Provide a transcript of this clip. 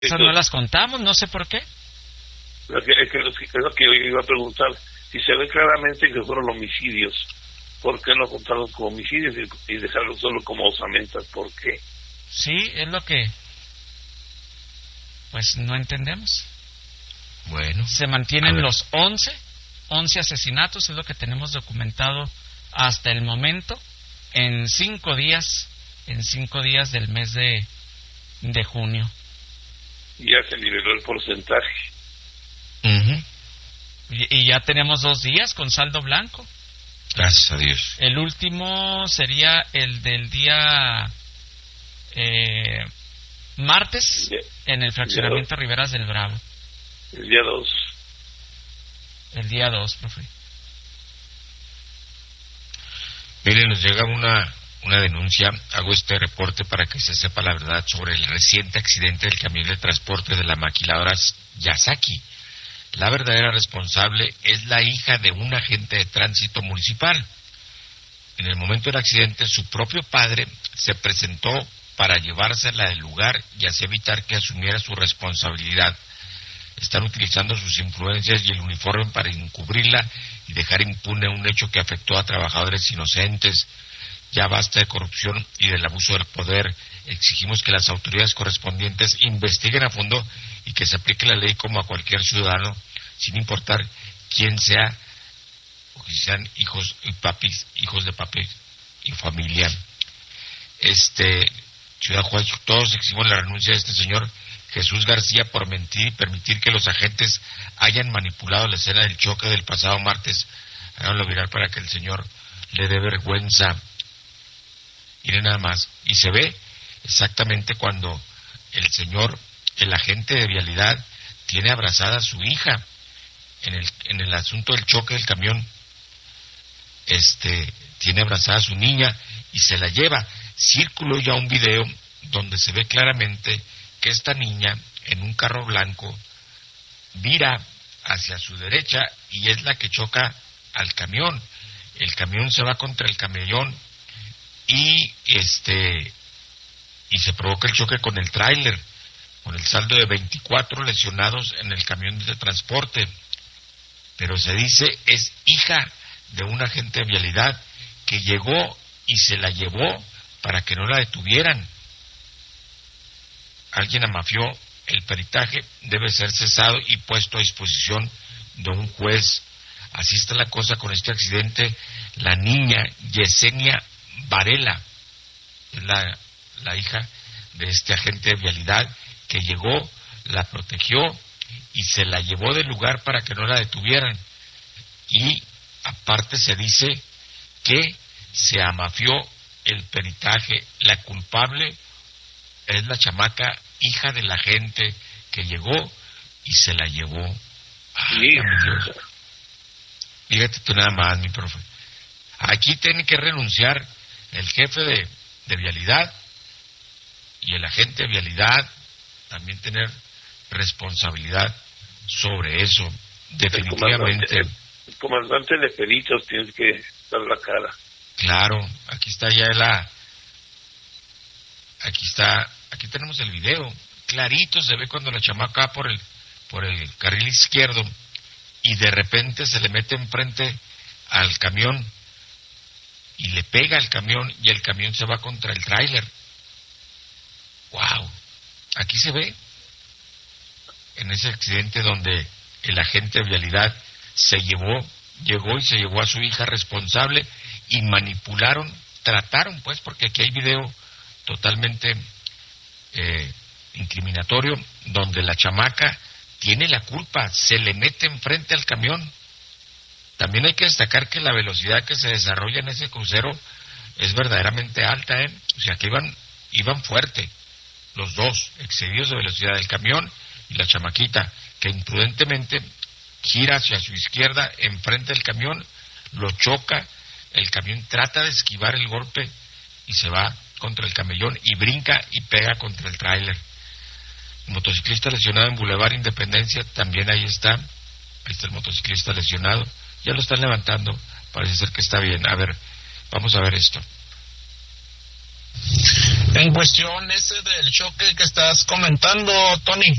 Esas no las contamos, no sé por qué. Es lo que yo iba a preguntar. Si se ve claramente que fueron homicidios, ¿por qué no contaron como homicidios y dejarlo solo como osamentas? ¿Por qué? Sí, es lo que pues no entendemos. Bueno, se mantienen los 11 asesinatos, es lo que tenemos documentado hasta el momento, en 5 días del mes de junio. Ya se liberó el porcentaje. Uh-huh. Y ya tenemos 2 días con saldo blanco. Gracias a Dios. El último sería el del día martes, en el fraccionamiento Riberas del Bravo. El día 2. El día 2, profe. Mire, nos llega una denuncia. Hago este reporte para que se sepa la verdad sobre el reciente accidente del camión de transporte de la maquiladora Yasaki. La verdadera responsable es la hija de un agente de tránsito municipal. En el momento del accidente, su propio padre se presentó para llevársela del lugar y así evitar que asumiera su responsabilidad. Están utilizando sus influencias y el uniforme para encubrirla y dejar impune un hecho que afectó a trabajadores inocentes. Ya basta de corrupción y del abuso del poder. Exigimos que las autoridades correspondientes investiguen a fondo y que se aplique la ley como a cualquier ciudadano, sin importar quién sea, o que sean hijos de papi y familia. Ciudad Juárez, todos exigimos la renuncia de este señor Jesús García por mentir y permitir que los agentes hayan manipulado la escena del choque del pasado martes. Háganlo viral para que el señor le dé vergüenza. Miren nada más. Y se ve exactamente cuando el agente de vialidad, tiene abrazada a su hija en el asunto del choque del camión. Tiene abrazada a su niña y se la lleva. Circuló ya un video donde se ve claramente que esta niña en un carro blanco vira hacia su derecha y es la que choca al camión. El camión se va contra el camellón y se provoca el choque con el tráiler, con el saldo de 24 lesionados en el camión de transporte. Pero se dice es hija de un agente de vialidad que llegó y se la llevó para que no la detuvieran. Alguien amafió el peritaje, debe ser cesado y puesto a disposición de un juez. Así está la cosa con este accidente. La niña Yesenia Varela es la hija de este agente de vialidad que llegó, la protegió y se la llevó del lugar para que no la detuvieran. Y aparte se dice que se amafió el peritaje. La culpable es la chamaca, hija del agente que llegó y se la llevó. Ay, mi Dios. Fíjate tú nada más, mi profe. Aquí tiene que renunciar el jefe de vialidad y el agente de vialidad, también tener responsabilidad sobre eso, definitivamente. El comandante de peritos tiene que dar la cara. Claro, aquí está ya aquí tenemos el video, clarito se ve cuando la chamaca va por el carril izquierdo y de repente se le mete enfrente al camión y le pega al camión y el camión se va contra el tráiler. ¡Wow! Aquí se ve en ese accidente donde el agente de vialidad llegó y se llevó a su hija responsable y trataron pues, porque aquí hay video totalmente incriminatorio, donde la chamaca tiene la culpa, se le mete enfrente al camión. También hay que destacar que la velocidad que se desarrolla en ese crucero es verdaderamente alta, o sea que iban fuerte, los dos, excedidos de velocidad, del camión y la chamaquita, que imprudentemente gira hacia su izquierda enfrente del camión, lo choca, el camión trata de esquivar el golpe y se va contra el camellón y brinca y pega contra el tráiler. El motociclista lesionado en Boulevard Independencia, también ahí está el motociclista lesionado, ya lo están levantando, parece ser que está bien. A ver, vamos a ver esto. En cuestión ese del choque que estás comentando, Tony,